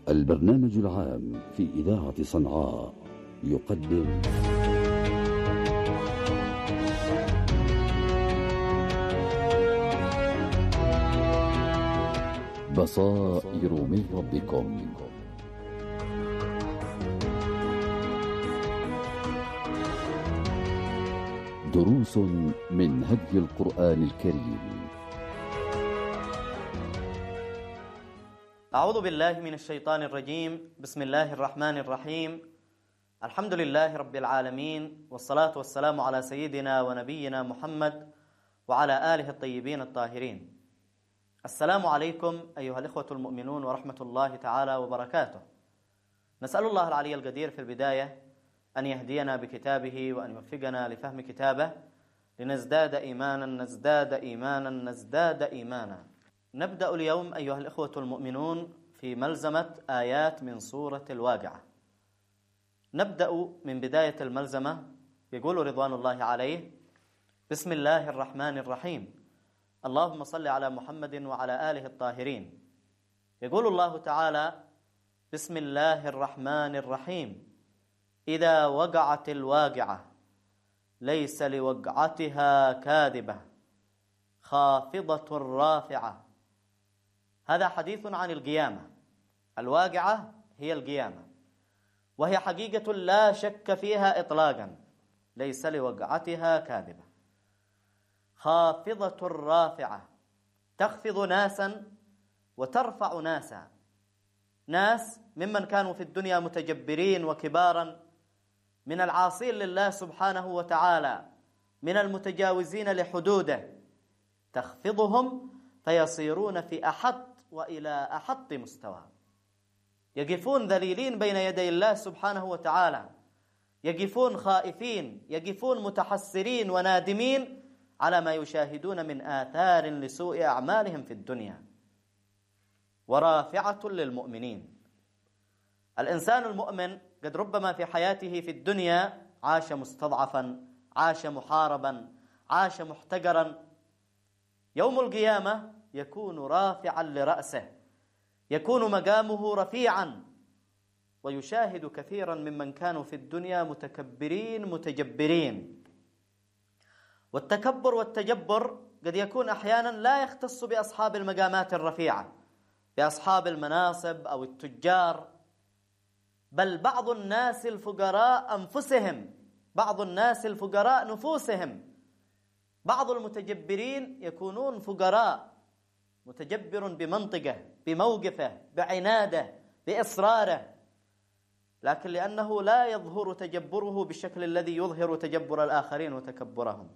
البرنامج العام في إذاعة صنعاء يقدم بصائر من ربكم. دروس من هدي القرآن الكريم. أعوذ بالله من الشيطان الرجيم. بسم الله الرحمن الرحيم. الحمد لله رب العالمين، والصلاة والسلام على سيدنا ونبينا محمد وعلى آله الطيبين الطاهرين. السلام عليكم أيها الإخوة المؤمنون ورحمة الله تعالى وبركاته. نسأل الله العلي القدير في البداية أن يهدينا بكتابه وأن يوفقنا لفهم كتابه لنزداد إيمانا. نبدأ اليوم أيها الإخوة المؤمنون في ملزمة آيات من سورة الواقعة. نبدأ من بداية الملزمة. يقول رضوان الله عليه: بسم الله الرحمن الرحيم، اللهم صل على محمد وعلى آله الطاهرين. يقول الله تعالى: بسم الله الرحمن الرحيم، إذا وقعت الواقعة ليس لوقعتها كاذبة خافضة رافعة. هذا حديث عن القيامة. الواقعة هي القيامة، وهي حقيقة لا شك فيها إطلاقا، ليس لوقعتها كاذبة. خافضة رافعة، تخفض ناسا وترفع ناسا. ناس ممن كانوا في الدنيا متجبرين وكبارا، من العاصين لله سبحانه وتعالى، من المتجاوزين لحدوده، تخفضهم فيصيرون في أحط وإلى أحط مستوى، يقفون ذليلين بين يدي الله سبحانه وتعالى، يقفون خائفين، يقفون متحسرين ونادمين على ما يشاهدون من آثار لسوء أعمالهم في الدنيا. ورافعة للمؤمنين. الإنسان المؤمن قد ربما في حياته في الدنيا عاش مستضعفا، عاش محاربا، عاش محتقرا. يوم القيامة يكون رافعا لرأسه، يكون مقامه رفيعا، ويشاهد كثيرا ممن كانوا في الدنيا متكبرين متجبرين. والتكبر والتجبر قد يكون أحيانا لا يختص بأصحاب المقامات الرفيعة، بأصحاب المناصب أو التجار، بل بعض الناس الفقراء أنفسهم، بعض الناس الفقراء نفوسهم. بعض المتجبرين يكونون فقراء، متجبر بمنطقه، بموقفه، بعناده، بإصراره، لكن لأنه لا يظهر تجبره بالشكل الذي يظهر تجبر الآخرين وتكبرهم.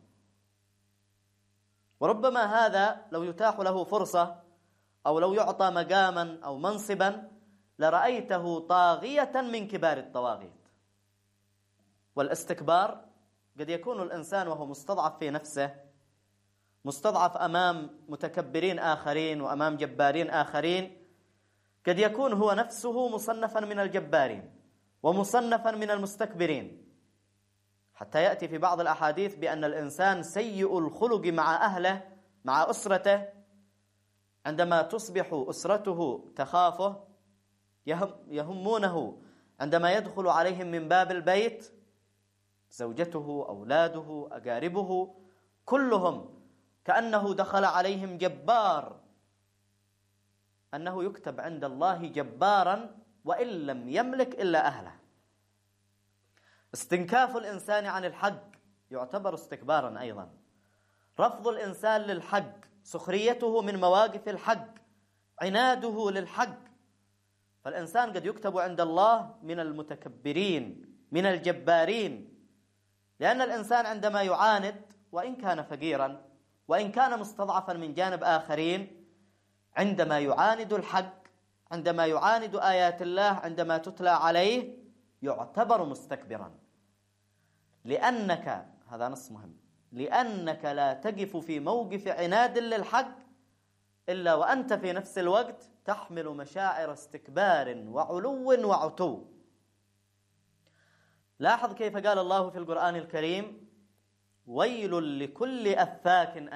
وربما هذا لو يتاح له فرصة أو لو يعطى مقاما أو منصبا لرأيته طاغية من كبار الطواغيت. والاستكبار قد يكون الإنسان وهو مستضعف في نفسه، مستضعف أمام متكبرين آخرين وأمام جبارين آخرين، قد يكون هو نفسه مصنفا من الجبارين ومصنفا من المستكبرين، حتى يأتي في بعض الأحاديث بأن الإنسان سيء الخلق مع أهله، مع أسرته. عندما تصبح أسرته تخافه، يهمونه عندما يدخل عليهم من باب البيت، زوجته، أولاده، أقاربه، كلهم كأنه دخل عليهم جبار، أنه يكتب عند الله جبارا وإن لم يملك إلا أهله. استنكاف الإنسان عن الحق يعتبر استكبارا أيضا. رفض الإنسان للحق، سخريته من مواقف الحق، عناده للحق. فالإنسان قد يكتب عند الله من المتكبرين، من الجبارين، لأن الإنسان عندما يعاند، وإن كان فقيرا وإن كان مستضعفا من جانب آخرين، عندما يعاند الحق، عندما يعاند آيات الله، عندما تتلى عليه، يعتبر مستكبرا. لأنك، هذا نص مهم، لأنك لا تقف في موقف عناد للحق إلا وأنت في نفس الوقت تحمل مشاعر استكبار وعلو وعتو. لاحظ كيف قال الله في القرآن الكريم: ويل لكل أفاك